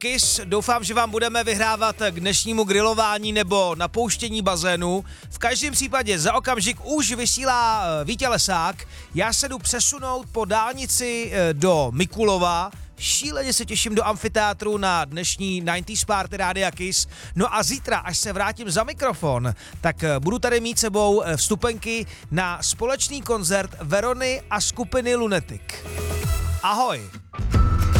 KISS. Doufám, že vám budeme vyhrávat k dnešnímu grilování nebo napouštění bazénu. V každém případě za okamžik už vysílá Vítě Lesák. Já se jdu přesunout po dálnici do Mikulova. Šíleně se těším do amfiteátru na dnešní 90s Party Rádia KISS. No a zítra, až se vrátím za mikrofon, tak budu tady mít sebou vstupenky na společný koncert Verony a skupiny Lunatic. Ahoj!